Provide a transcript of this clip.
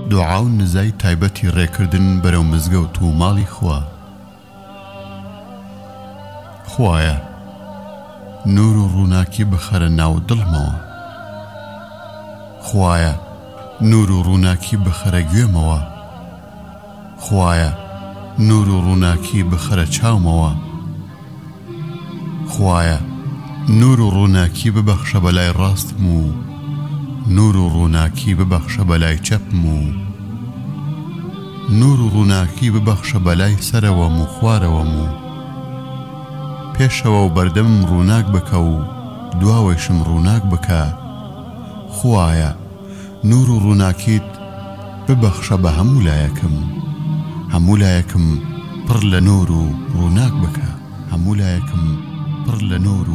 دوعا و نزای تایبەتی ڕێکردن بەرەو مزگەوت و ماڵی خوا. خوایە نور و ڕووناکی بخەرە ناو دڵمەوە. خوایە نور و ڕووناکی بخەرە گوێمەوە. خوایە نور و ڕووناکی بخەرە چاومەوە. خوایە نور و ڕووناکی ببەخشە بەلای ڕاستم و نور و ڕووناکی ببەخشە بەلای چەپم و نور و ڕووناکی ببەخشە بەلای سەرەوەم و خوارەوەم و پێشەوە و بەردەمم ڕووناک بکە و دواوەیشم ڕووناک بکە. خوایە نور و ڕووناکیت ببەخشە بە هەموو لایەکم، هەموو لایەکم پڕ لە نور و ڕووناک بکە، هەموو لایەکم پڕ لە نور و